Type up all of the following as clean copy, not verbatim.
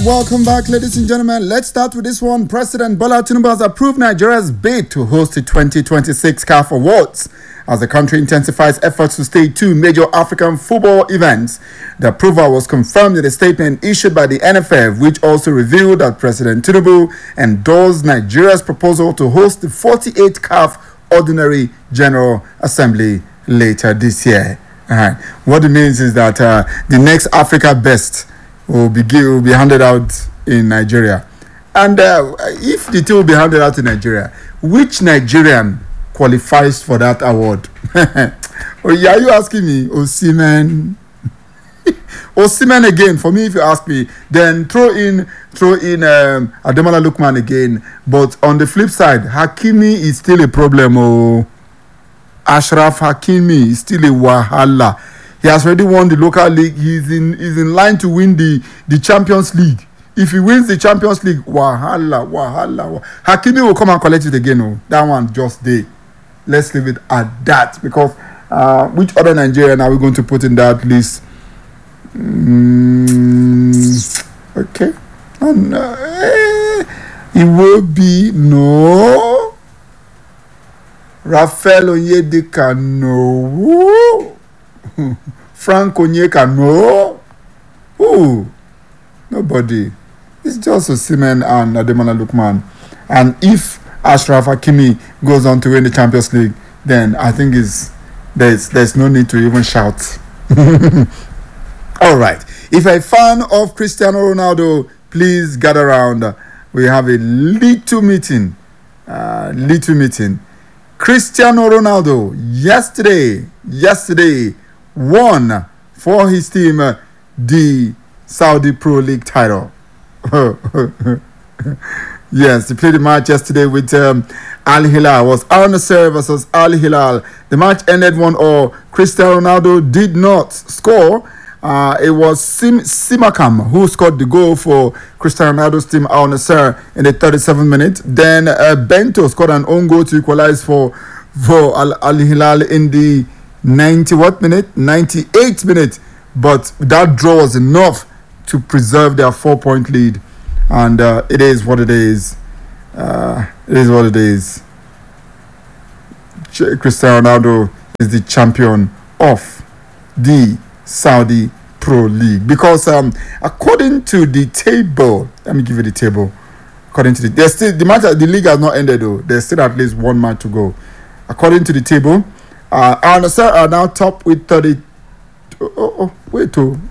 welcome back, ladies and gentlemen. Let's start with this one. President Bola Tinubu has approved Nigeria's bid to host the 2026 CAF Awards as the country intensifies efforts to stage two major African football events. The approval was confirmed in a statement issued by the NFF, which also revealed that President Tinubu endorsed Nigeria's proposal to host the 48th CAF Ordinary General Assembly later this year. What it means is that the next Africa Best will be handed out in Nigeria. And if the two will be handed out in Nigeria, which Nigerian qualifies for that award? Are you asking me? Osimhen? Osimhen again. For me, if you ask me, then throw in Ademola Lookman again. But on the flip side, Hakimi is still a problem. Ashraf Hakimi is still a wahala. He has already won the local league. He's in line to win the Champions League. If he wins the Champions League, wahala. Hakimi will come and collect it again. That one just there. Let's leave it at that, because which other Nigerian are we going to put in that list? Okay. Oh, no. It will be no. Rafael Onyedika, no. Frank Onyeka, no. Ooh, nobody. It's just Osimhen and Ademola Lookman. And if Ashraf Hakimi goes on to win the Champions League, then I think there's no need to even shout. All right. If you're a fan of Cristiano Ronaldo, please gather around. We have a little meeting. Cristiano Ronaldo yesterday won for his team the Saudi Pro League title. Yes, he played the match yesterday with Al Hilal. It was Al Nassr versus Al Hilal. The match ended 1-0. Cristiano Ronaldo did not score. It was Simakam who scored the goal for Cristiano Ronaldo's team, Al Nassr, in the 37th minute. Then Bento scored an own goal to equalize for Al Hilal in the 98th minute. But that draw was enough to preserve their 4-point lead. And it is what it is. Cristiano Ronaldo is the champion of the Saudi Pro League, because according to the table, let me give you the table. According to the league has not ended though. There's still at least one match to go. According to the table, Al Nassr are now top with 30. Wait.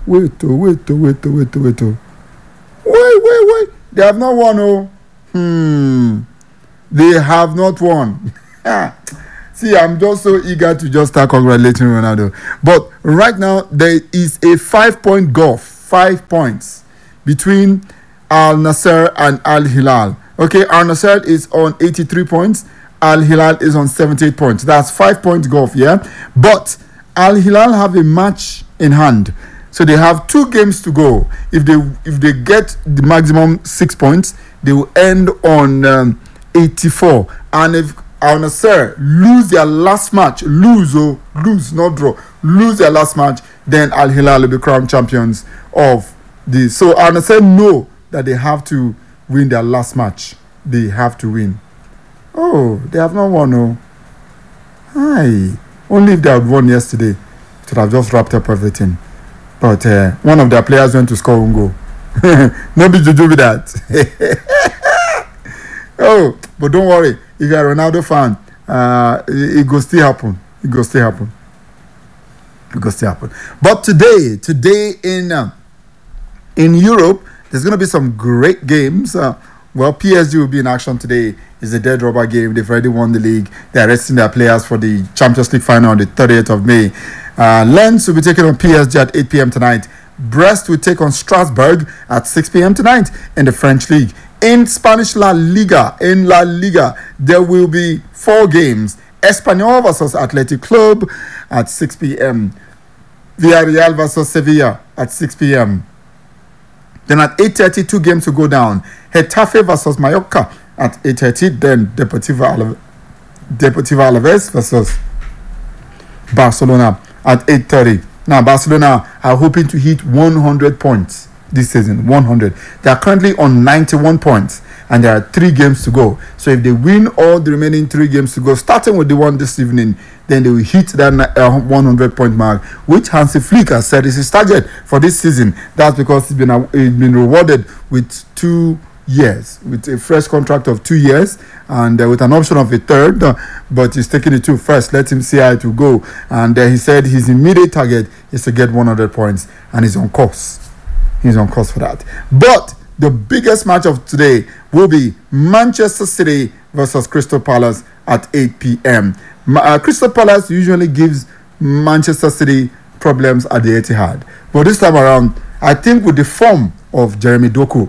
They have not won. They have not won. See, I'm just so eager to just start congratulating Ronaldo. But right now, there is a 5-point gulf, 5 points between Al Nassr and Al Hilal. Okay, Al Nassr is on 83 points. Al Hilal is on 78 points. That's 5 points gulf, yeah? But Al Hilal have a match in hand. So they have 2 games to go. If they get the maximum 6 points, they will end on 84. And if Al Nassr lose their last match, lose not draw, lose their last match, then Al Hilal will be crowned champions of this. So Al Nassr know that they have to win their last match. They have to win. Oh, they have not won. Oh, hi. Only if they had won yesterday, it would have just wrapped up everything. But one of their players went to score one goal. Nobody to do with that. Oh, but don't worry. If you're a Ronaldo fan, it will still happen. But today in Europe, there's going to be some great games. PSG will be in action today. It's a dead rubber game. They've already won the league. They're resting their players for the Champions League final on the 30th of May. Lens will be taking on PSG at 8 p.m. tonight. Brest will take on Strasbourg at 6 p.m. tonight in the French League. In Spanish La Liga, there will be 4 games. Espanyol versus Athletic Club at 6 p.m. Villarreal versus Sevilla at 6 p.m. Then at 8:30, 2 games will go down. Getafe versus Mallorca at 8:30. Then Deportivo Alaves versus Barcelona at 8:30. Now, Barcelona are hoping to hit 100 points. this season. 100. They are currently on 91 points, and there are 3 games to go. So if they win all the remaining 3 games to go, starting with the one this evening, then they will hit that 100-point mark, which Hansi Flick has said is his target for this season. That's because he's been rewarded with 2 years, with a fresh contract of 2 years, and with an option of a third, but he's taking it to first. Let him see how it will go. And he said his immediate target is to get 100 points, and he's on course. He's on course for that. But the biggest match of today will be Manchester City versus Crystal Palace at 8 p.m. Crystal Palace usually gives Manchester City problems at the Etihad, but this time around, I think with the form of Jeremy Doku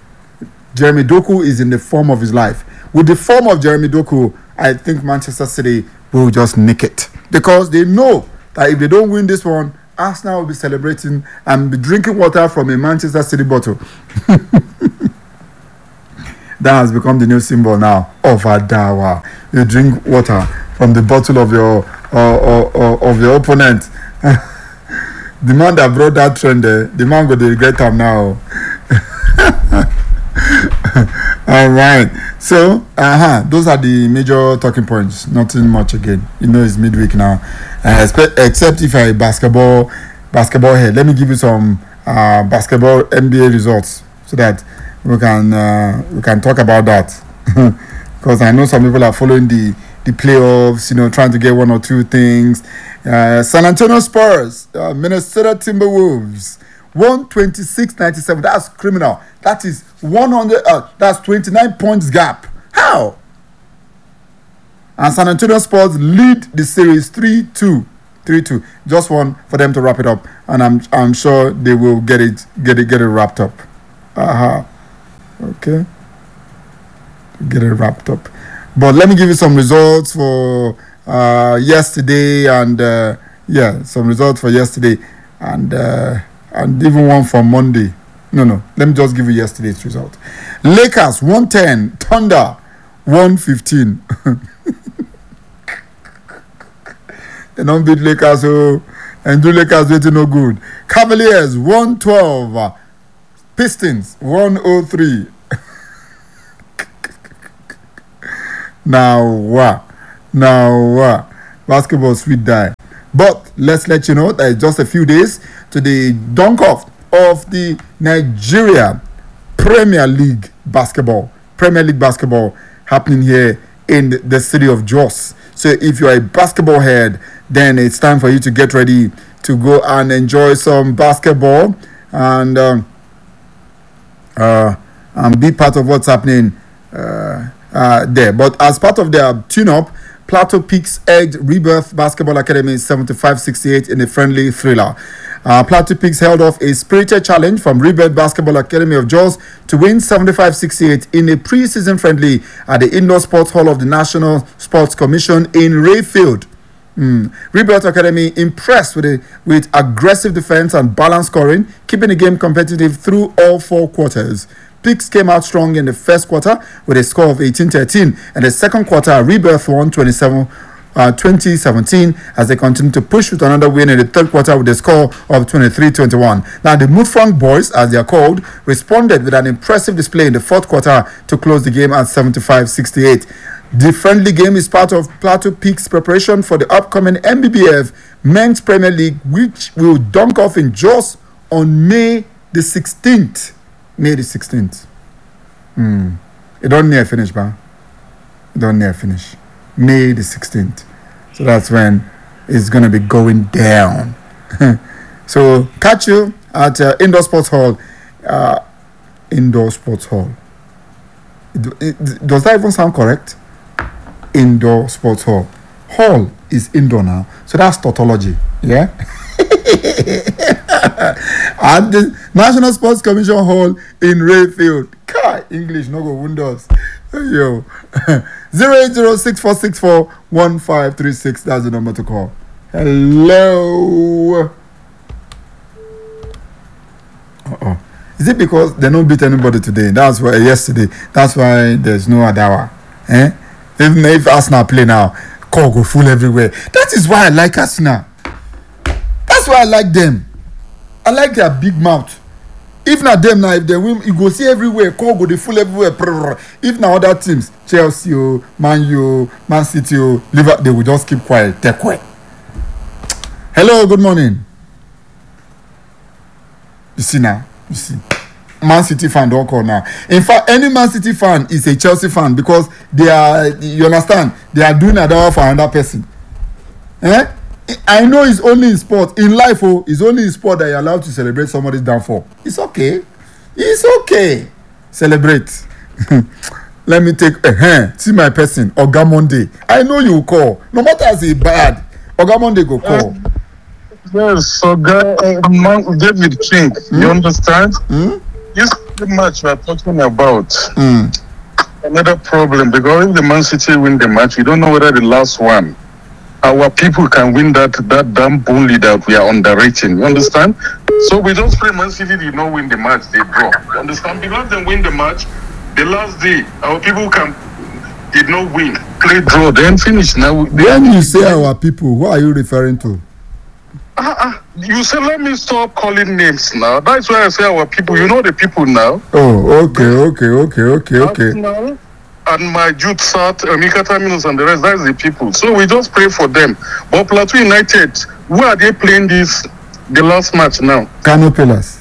is in the form of his life. With the form of Jeremy Doku, I think Manchester City will just nick it, because they know that if they don't win this one, Arsenal will be celebrating and be drinking water from a Manchester City bottle. That has become the new symbol now of Adawa. You drink water from the bottle of your opponent. The man that brought that trend there, the man will regret him now. All right. So, those are the major talking points. Nothing much again. It's midweek now. Except if you're a basketball head. Let me give you some basketball NBA results so that we can talk about that. Because I know some people are following the playoffs, trying to get one or two things. San Antonio Spurs, Minnesota Timberwolves, 126-97. That's criminal. That is 100. That's 29 points gap. How? And San Antonio Spurs lead the series 3-2. Just one for them to wrap it up, and I'm sure they will get it wrapped up. Okay. Get it wrapped up. But let me give you some results for yesterday, and some results for yesterday, and even one for Monday. No. Let me just give you yesterday's result. Lakers 110, Thunder 115. They don't beat Lakers, and do Lakers waiting no good. Cavaliers 112, Pistons 103. Now what? Basketball sweet die. But let's let you know that it's just a few days to the dunk off of the Nigeria Premier League basketball happening here in the city of Jos. So if you're a basketball head, then it's time for you to get ready to go and enjoy some basketball and be part of what's happening there. But as part of their tune-up, Plateau Peaks edged Rebirth Basketball Academy 75-68 in a friendly thriller. Plateau Peaks held off a spirited challenge from Rebirth Basketball Academy of Jos to win 75-68 in a pre-season friendly at the Indoor Sports Hall of the National Sports Commission in Rayfield. Rebirth Academy impressed with aggressive defense and balanced scoring, keeping the game competitive through all 4 quarters. Peaks came out strong in the first quarter with a score of 18-13, and the second quarter, Rebirth won 2017 as they continued to push with another win in the third quarter with a score of 23-21. Now, the Mufang boys, as they are called, responded with an impressive display in the fourth quarter to close the game at 75-68. The friendly game is part of Plateau Peaks' preparation for the upcoming MBBF Men's Premier League, which will dunk off in Jos on May the 16th. May the 16th. It don't near finish, man. It don't near finish. May the 16th. So that's when it's going to be going down. So catch you at Indoor Sports Hall. Indoor Sports Hall. Does that even sound correct? Indoor Sports Hall. Hall is indoor now. So that's tautology. Yeah? At the National Sports Commission Hall in Rayfield. English no go windows. Yo. 08064641536. That's the number to call. Hello. Is it because they don't beat anybody today? That's why yesterday. That's why there's no Adawa. Even if Arsenal play now, call go full everywhere. That is why I like Arsenal. That's why I like them. I like their big mouth. If not them now, if they win, you go see everywhere. Call go the full everywhere. If now other teams, Chelsea, Man U, Man City, Liverpool, they will just keep quiet. Take quiet. Hello, good morning. You see now, you see. Man City fan don't call now. In fact, any Man City fan is a Chelsea fan because they are, you understand, they are doing a for another person. Eh? I know it's only in sport. In life, it's only in sport that you're allowed to celebrate somebody's downfall. It's okay. It's okay. Celebrate. Let me take see my person, Oga Monday. I know you will call. No matter as it's bad, Oga Monday go call. Yes, Oga David King. You understand? This is the match we are talking about. Another problem, because if the Man City win the match, we don't know whether the last one, our people can win that damn bully that we are underrating. You understand? So we just pray Man City did not win the match, they draw. You understand? Because they win the match, the last day, our people did not win, play draw, then finish. Now, when you say our people, what are you referring to? You say let me stop calling names now. That's why I say our people. You know the people now. Oh, okay. Now, and my Jude Sat, Mika Terminus and the rest, that's the people. So we just pray for them. But Plateau United, where are they playing the last match now? Kano Pillars.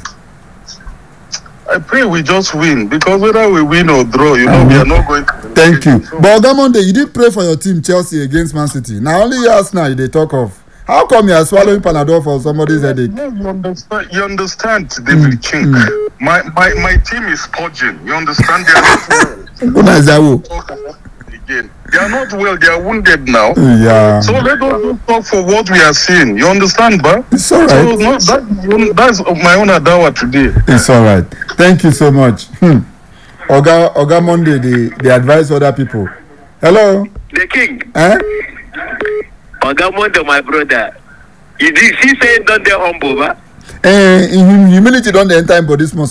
I pray we just win, because whether we win or draw, we are not going to. Thank you. So, but Oga Monday, you did pray for your team Chelsea against Man City. Now only years now they talk of. How come you are swallowing Panadol for somebody's headache? No, you understand, David King. My team is purging. You understand? They are not well. Again. They are not well. They are wounded now. Yeah. So let us talk for what we are seeing. You understand, ba? It's all right. So that's my own adawa today. It's all right. Thank you so much. Oga Monday, they advise other people. Hello? The King. Eh? Oga Monday, my brother. He say don't they humble, ba? In humility don't enter him body small.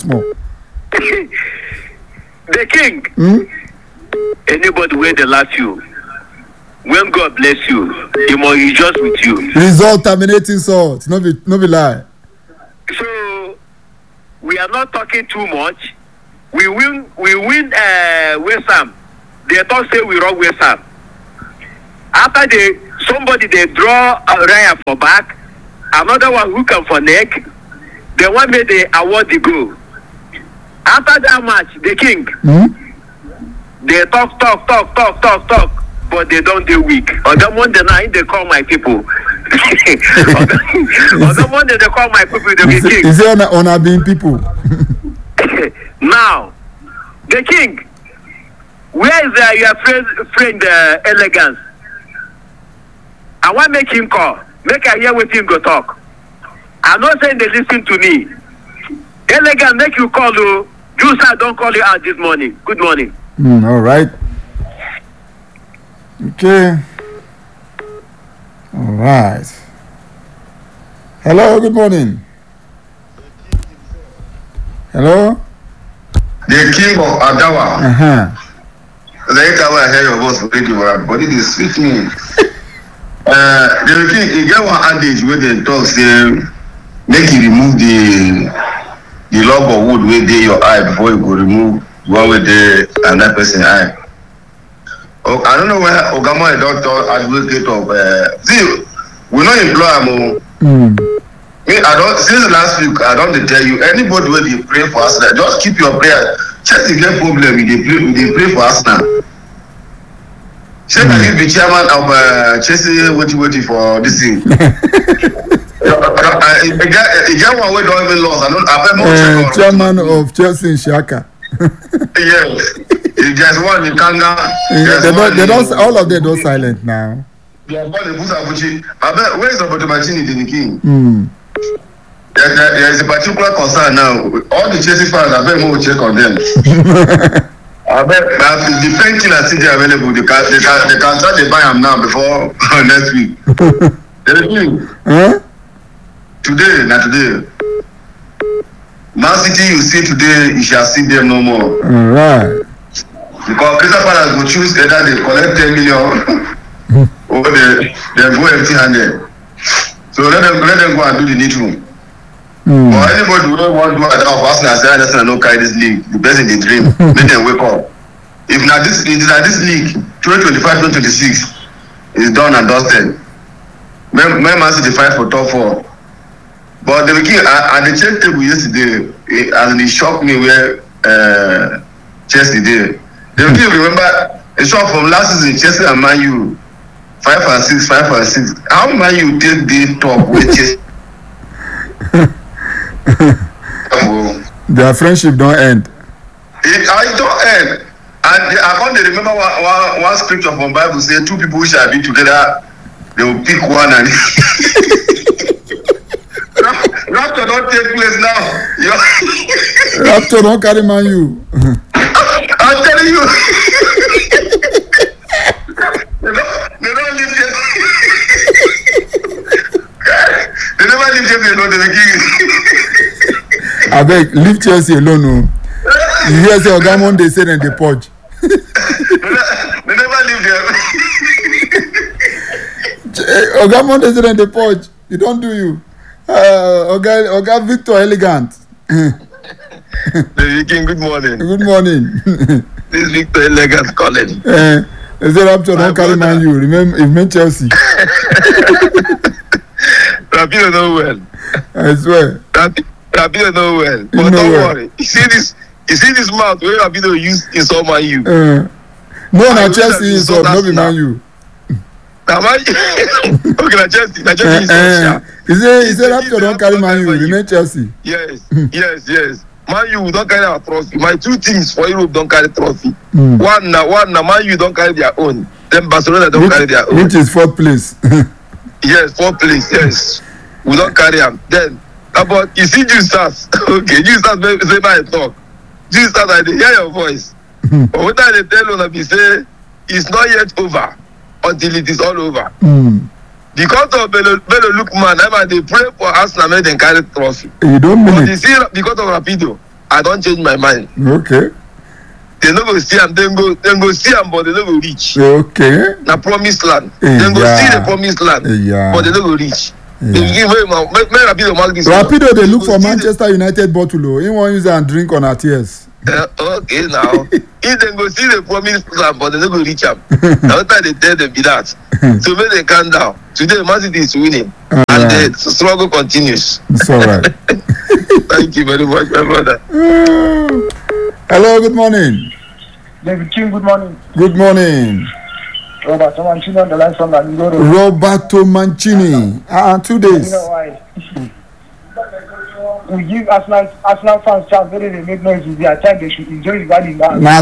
The King. Anybody where they laugh you, when God bless you, he must rejoice with you. Result terminating salt. No be lie. So we are not talking too much. We win West Ham. They don't say we wrong West Ham. After somebody they draw a Raya for back, another one who come for neck, the one made the award the goal. After that match, the King, they talk, but they don't do weak. On the Monday night, they call my people. On the Monday, they call my people, the King. Is it on being people? Now, the King, where is your friend Elegance? I want to make him call. Make I hear what him go talk. I'm not saying they listen to me. Elegant, make you call you. Juicer, don't call you out this morning. Good morning. All right. Okay. All right. Hello, good morning. Hello? The king of Adawa. The Adawa, I hear your voice for radio, but it is sweet me. The king, you get one adage where they talk, say, make you remove the log of wood where they your eye before you go remove one with the another person eye. Oh, I don't know where Ogama is doctor advocate of see, we not employ him. Me, I don't since last week I don't tell you anybody where they pray for us, just keep your prayer. Check the get problem they pray for us now. Check if you be chairman of Chelsea waiting for this thing. One way don't even lost. Chairman of Chelsea in Shaka. Yes. There's one in Kanga. They don't all of them don't silent now. They are born in Busabuchi. I bet where is Roberto Martini the king? There is a particular concern now. All the Chelsea fans I bet more check on them. I bet the painkiller is still available. They can start to buy them now before next week. Today. Man City you see today, you shall see them no more. Alright. Because Crystal Palace will choose either they collect 10 million or they go empty handed. So let them go and do the needful. But anybody who don't want to do that of Arsenal say Arsenal no carry this league. The best in the dream. Make them wake up. If not this league 2025-2026 is done and dusted. Man City fight for top 4. But the beginning at the check table yesterday, and it shocked me where Chelsea did. The beginning remember a shot from last season, Chelsea and Man U 5 and 6. How Man U take the top with Chelsea? Their friendship don't end. It don't end. And I can't remember one scripture from Bible say 2 people who shall be together, they will pick one and Rapture don't take place now. Rapture don't carry Man U. I'm telling you. they don't live yet. They never leave Chelsea alone. I beg, leave Chelsea alone. No. You hear say Ogamon they say then they purge. They never leave there. Ogamon they say then they purge. It don't do you. Oga Victor Elegant. The King, good morning. Good morning. This is Victor Elegant calling. Is there Rapture don't carry Man U? Remember Chelsea. Rapido know well. I swear. Rapido know well. But don't worry. You see this mouth where Rapido use insult Man U. No, na Chelsea insult, no be Man U. Na Man U. Okay, na Chelsea insult. He say Rapture don't carry Man U, remain Chelsea. Yes. Man U don't carry our trophy. My 2 teams for Europe don't carry trophy. One na Man U don't carry their own. Then Barcelona don't carry their own. Which is 4th place. Yes, 4th place. Yes, we don't carry them. Then about you see Jesus. Okay, Jesus say my talk. Jesus, I hear your voice. But what I tell you, be say it's not yet over until it is all over. Because of Bello Lookman, they pray for Arsenal make them carry trophy. You don't mean but it. See, because of Rapido, I don't change my mind. Okay. They no go see them, then go see them, but they no go reach. Okay. Na promised land. Then go see the promised land, but they no go reach. They give him Rapido mark this. Rapido they look for Manchester United bottle. He won't use and drink on our tears. Okay now. If they go see the promised land, but they no go reach them. Now time they tell them be that. So when they calm down. Today Man City is winning, and the struggle continues. It's all right. Thank you very much, my brother. Hello, good morning. David King, good morning. Good morning. Roberto Mancini on the line from Angolo. Roberto Mancini. 2 days. You know why? We give Arsenal fans chance whether they make noise with their time, they should enjoy the value. Na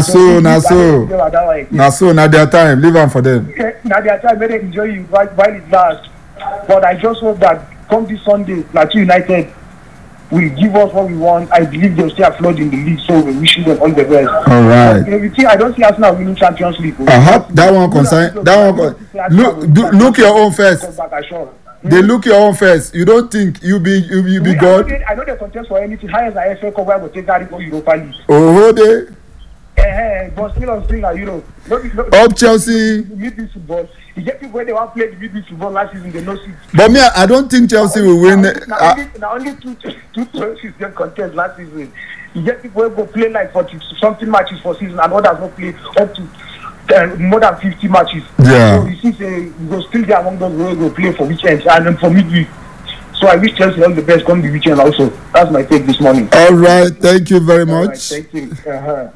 their time. Leave them for them. Na their time, whether they enjoy it while it lasts. But I just hope that come this Sunday, Plateau United will give us what we want. I believe they'll stay afloat in the league, so we wish them all the best. All right. I don't see Arsenal winning Champions League. That one concern. Look your own first. They look your own first. You don't think you be God? I know they contest for anything. Highest I FA Cup, I will take that for Europa League. Oh, they. But still on still like Europe. Up Chelsea. Midweek football. You get people when they want to play the midweek football last season, they know it. But me, I don't think Chelsea will win. Only two trophies they contest last season. You get people who go play like 40 something matches for season, and others will play up to more than 50 matches. Yeah. So you see, you go still there among those who go play for weekends and then for midweek. So I wish Chelsea all the best come the weekend also. That's my take this morning. All right, thank you very much. Right, thank you.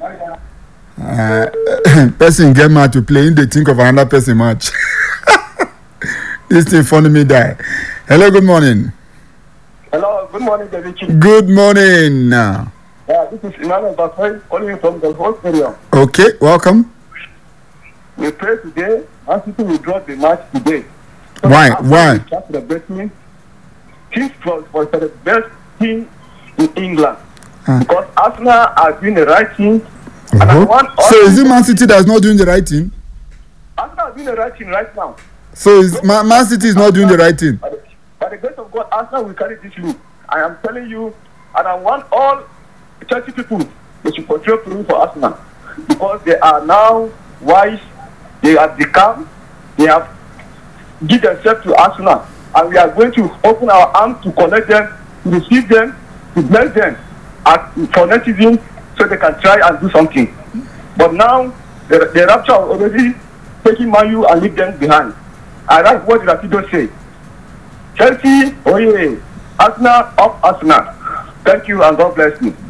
Person get mad to play, they think of another person match. This thing funny me die. Hello, good morning. Hello, good morning, David. Good morning. This is Emmanuel Bafoy calling you from the whole area. Okay, welcome. We pray today, Man City will draw the match today. So why? The best team for the best team in England. Because Arsenal are doing the right thing. So is it Man City that's not doing the right thing? Arsenal are doing the right thing right now. So is Man City is not doing the right thing? By the grace of God, Arsenal will carry this league. I am telling you, and I want all Chelsea people to should portray for Arsenal. Because they are now wise, they have become, they have give themselves to Arsenal. And we are going to open our arms to connect them to receive them, to bless them for next season so they can try and do something. But now, the rapture already taking Man U and leave them behind. And that's what Rapido say. Chelsea, oh yeah, Arsenal, up Arsenal. Thank you and God bless you.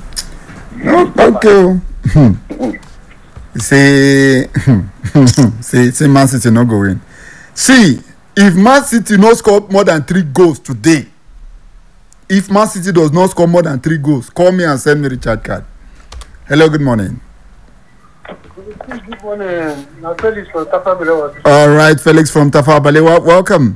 Okay. Say Man City not going. See, if Man City not score more than 3 goals today, if Man City does not score more than 3 goals, call me and send me the chat card. Hello, good morning. Good morning. Now, Felix from Tafa Balewa. All right, Felix from Tafa Balewa, welcome.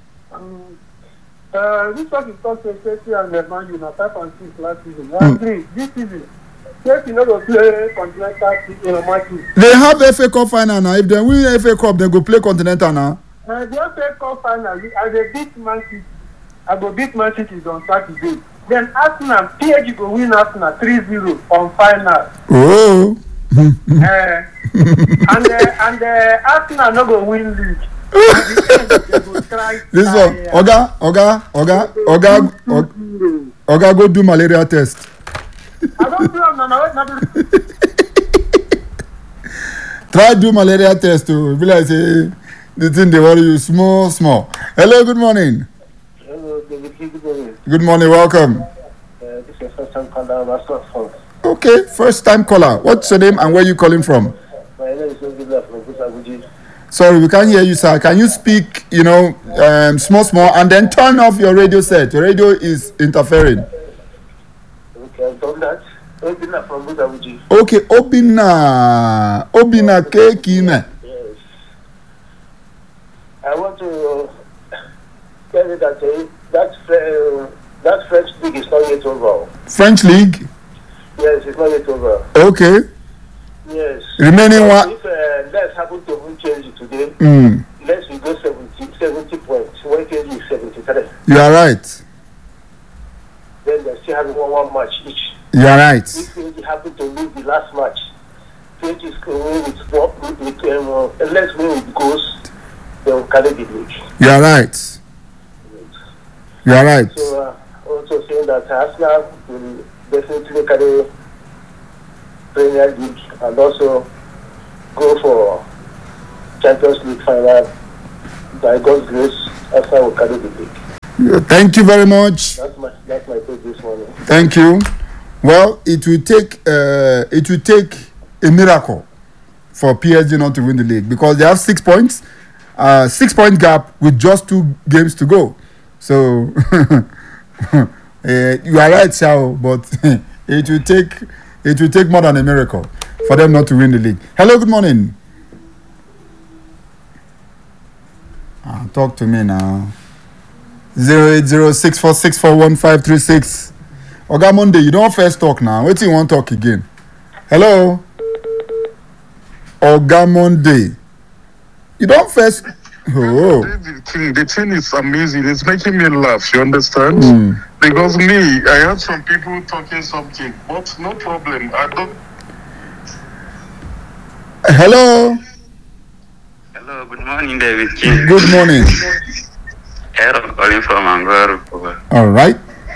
This one is talking to Chelsea and Man U now 5 and 6 last season. I agree. This season, Chelsea not going to play continental in a match. They have FA Cup final now. If they win FA Cup, they go play continental now. The FA Cup final, I go beat Man City. I go beat Man City on Saturday. Then Arsenal, PSG go win Arsenal 3-0 on final. Oh. and Arsenal no go win league. This one, Oga, go do malaria test. I don't do no. Try do malaria test to be like say the thing they worry you small. Hello, good morning. Hello, David. Good morning. Good morning, welcome. This is first time caller. Okay, first time caller. What's your name and where you calling from? My name is Obinna from Busabuji. Sorry, we can't hear you, sir. Can you speak, small, and then turn off your radio set? Your radio is interfering. Okay, I've done that. Obinna from Busabuji. Okay, Obinna Kekime. Yes. I want to tell you that that French league is not yet over. French league? Yes, it's not yet over. Okay. Yes. Remaining one. If let's happen to win change today, let's we go 70 points. When change is 73. You are right. Then they still have one match each. You are right. If change happen to lose the last match, change is going with let's win with goals, they will carry the league. You are right. You are right. So also saying that Arsenal will definitely carry Premier League and also go for Champions League final. By God's grace, Arsenal will carry the league. Thank you very much. That's my take this morning. Thank you. Well, it will take a miracle for PSG not to win the league because they have 6 points, 6-point gap with just 2 games to go. So you are right, Shao, but it will take more than a miracle for them not to win the league. Hello, good morning. Talk to me now. 08064641536. Oga Monday, you don't first talk now. What do you want to talk again? Hello? Oga Monday. You don't first... Oh. The thing is amazing. It's making me laugh. You understand? Because me, I had some people talking something, but no problem. I don't. Hello. Hello. Good morning, David King. Good morning. Aaron calling from Angola. All right.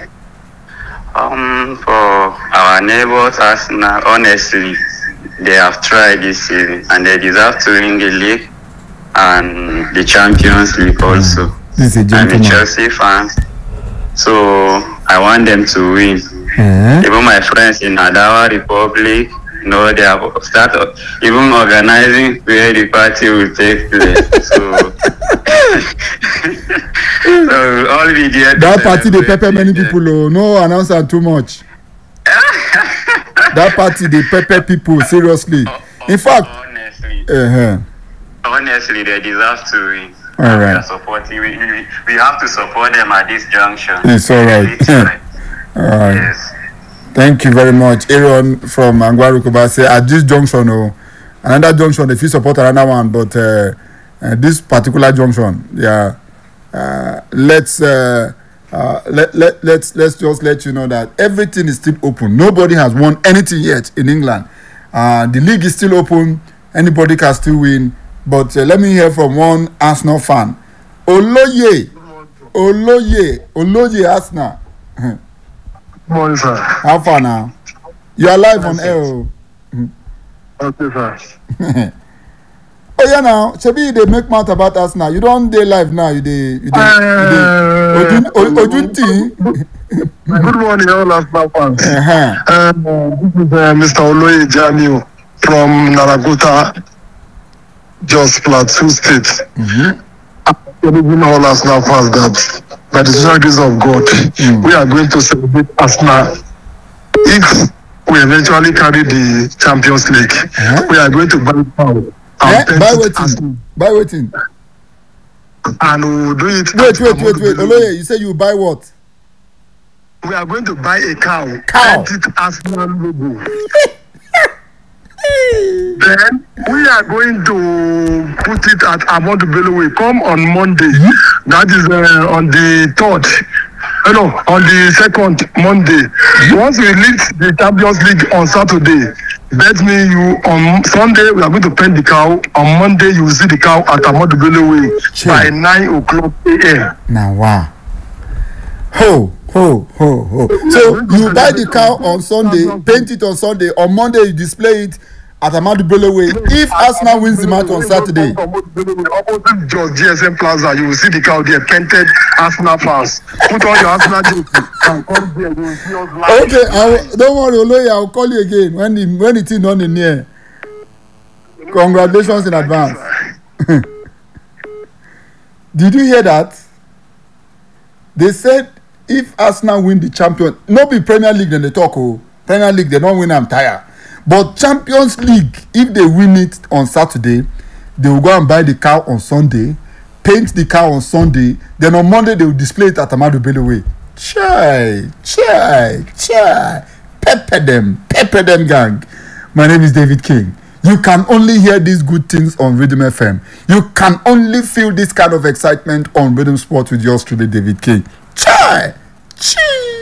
For our neighbors, Arsenal, honestly, they have tried this season and they deserve to win the league and the Champions League also. This is a I'm gentleman. a Chelsea fan, so I want them to win. Even my friends in Adawa Republic, they have started even organizing where the party will take place. So all we get that party they pepper many people. Oh, no announcer too much. That party they pepper people seriously. In fact, honestly, they deserve to win. All right. We have to support them at this junction. It's all right. All right. Yes. Thank you very much. Aaron from Angwarukuba say at this junction, another junction, if you support another one, but this particular junction, let's just let you know that everything is still open. Nobody has won anything yet in England. The league is still open. Anybody can still win. But let me hear from one Arsenal fan. Oloye Arsenal. Morning, sir. How far now? You are live on air. Oh. Okay, sir. Oh yeah, now Shebi they make mouth about us now. You don't dey live now. You dey. Ojunti. Good morning, all Arsenal fans. This is Mr. Oloye Jamiu from Naragota, Jos Plateau State. I'm all Arsenal fans that by the special grace of God, we are going to celebrate Arsenal. If we eventually carry the Champions League, we are going to buy power. Buy waiting. And we will do it. Wait. Oloye, you say you buy what? We are going to buy a cow. Cow. Paint it Arsenal logo. Then we are going to put it at Ahmadu Bello Way. Come on Monday. That is on the 3rd. No, on the 2nd Monday. Once we lift the Champions League on Saturday, bet me you on Sunday we are going to paint the cow. On Monday you will see the cow at Ahmadu Bello Way by 9:00 a.m. Now wow. Ho. So you buy the cow on Sunday, paint it on Sunday. On Monday you display it at Ahmadu Bello Way. If Arsenal wins the match on Saturday, opposite George GSM Plaza, you will see the cow there, painted Arsenal fans. Put on your Arsenal jersey and come there. You will see us live. Okay, don't worry, Oloye, I will call you again when it is done in here. Congratulations in advance. Did you hear that? They said if Arsenal win the champion, no be Premier League then they talk. Premier League they don't win, I'm tired. But Champions League, if they win it on Saturday, they will go and buy the cow on Sunday, paint the cow on Sunday, then on Monday they will display it at Ahmadu Bello Way. Chai. Pepper them gang. My name is David King. You can only hear these good things on Rhythm FM. You can only feel this kind of excitement on Rhythm Sport with yours truly, David King. Chai!